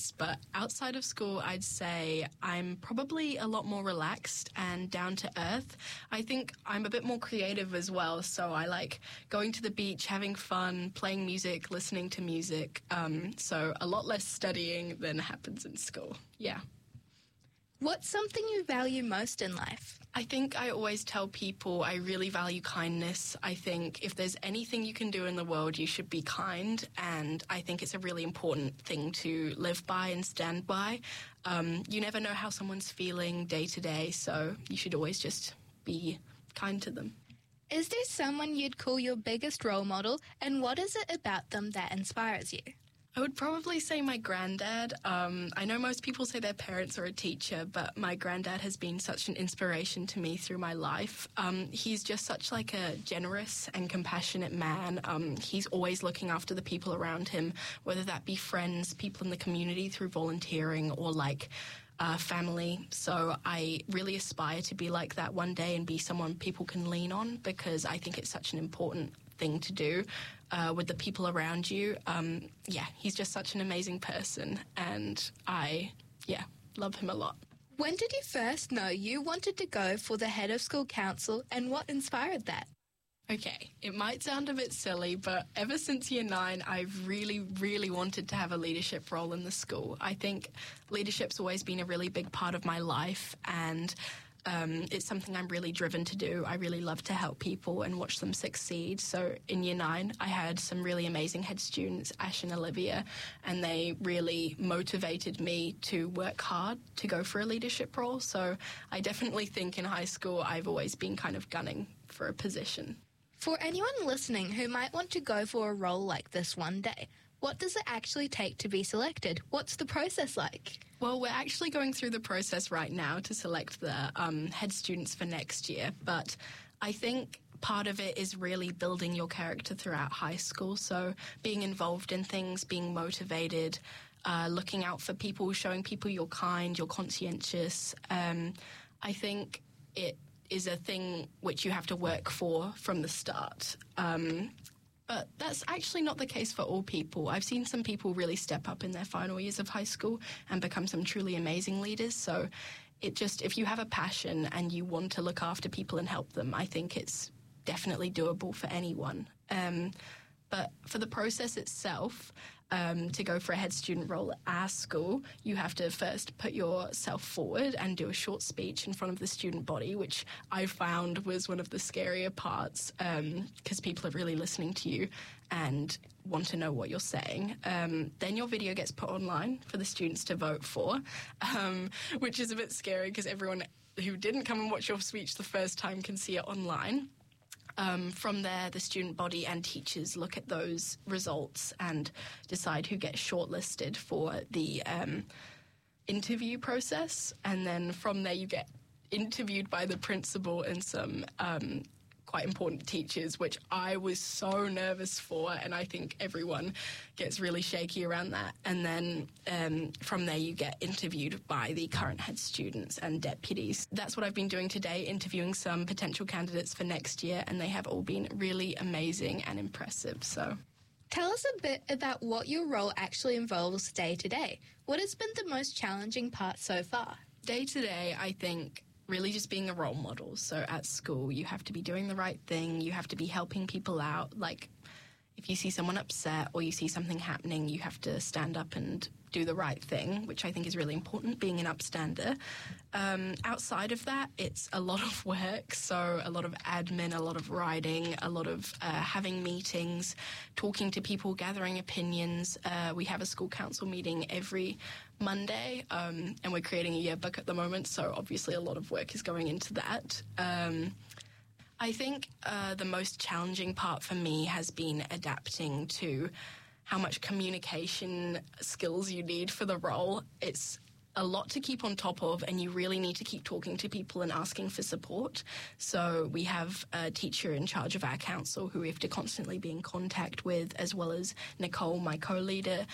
honest, but outside of school, I'd say I'm probably a lot more relaxed and down to earth. I think I'm a bit more creative as well, so I like going to the beach, having fun, playing music, listening to music, so a lot less studying than happens in school, yeah. What's something you value most in life? I think I always tell people I really value kindness. I think if there's anything you can do in the world, you should be kind, and I think it's a really important thing to live by and stand by. You never know how someone's feeling day to day, so you should always just be kind to them. Is there someone you'd call your biggest role model, and what is it about them that inspires you? I would probably say my granddad. I know most people say their parents or a teacher, but my granddad has been such an inspiration to me through my life. He's just such like a generous and compassionate man. He's always looking after the people around him, whether that be friends, people in the community through volunteering, or like family. So I really aspire to be like that one day and be someone people can lean on, because I think it's such an important thing to do with the people around you. He's just such an amazing person, and I love him a lot. When did you first know you wanted to go for the head of school council, and what inspired that? Okay, it might sound a bit silly, but ever since year 9, I've really, really wanted to have a leadership role in the school. I think leadership's always been a really big part of my life, and it's something I'm really driven to do. I really love to help people and watch them succeed. So in year 9, I had some really amazing head students, Ash and Olivia, and they really motivated me to work hard to go for a leadership role. So I definitely think in high school I've always been kind of gunning for a position. For anyone listening who might want to go for a role like this one day, what does it actually take to be selected? What's the process like? Well, we're actually going through the process right now to select the head students for next year, but I think part of it is really building your character throughout high school, so being involved in things, being motivated, looking out for people, showing people you're kind, you're conscientious. I think it is a thing which you have to work for from the start. But that's actually not the case for all people. I've seen some people really step up in their final years of high school and become some truly amazing leaders. So if you have a passion and you want to look after people and help them, I think it's definitely doable for anyone. But for the process itself, to go for a head student role at our school, you have to first put yourself forward and do a short speech in front of the student body, which I found was one of the scarier parts, because people are really listening to you and want to know what you're saying. Then your video gets put online for the students to vote for, which is a bit scary because everyone who didn't come and watch your speech the first time can see it online. From there, the student body and teachers look at those results and decide who gets shortlisted for the interview process. And then from there, you get interviewed by the principal and some quite important teachers, which I was so nervous for, and I think everyone gets really shaky around that. And then from there you get interviewed by the current head students and deputies. That's what I've been doing today, interviewing some potential candidates for next year, and they have all been really amazing and impressive. So tell us a bit about what your role actually involves day to day. What has been the most challenging part so far? Day to day, I think really just being a role model. So at school, you have to be doing the right thing. You have to be helping people out. Like, if you see someone upset or you see something happening, you have to stand up and do the right thing, which I think is really important, being an upstander. Outside of that, it's a lot of work, so a lot of admin, a lot of writing, a lot of having meetings, talking to people, gathering opinions. We have a school council meeting every Monday, and we're creating a yearbook at the moment, so obviously a lot of work is going into that. I think the most challenging part for me has been adapting to how much communication skills you need for the role. It's a lot to keep on top of, and you really need to keep talking to people and asking for support. So we have a teacher in charge of our council who we have to constantly be in contact with, as well as Nicole, my co-leader.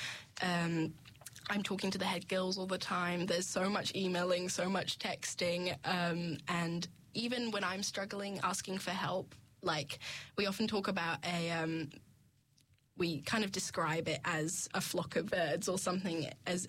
I'm talking to the head girls all the time. There's so much emailing, so much texting, and even when I'm struggling, asking for help, like we often talk about we kind of describe it as a flock of birds or something, as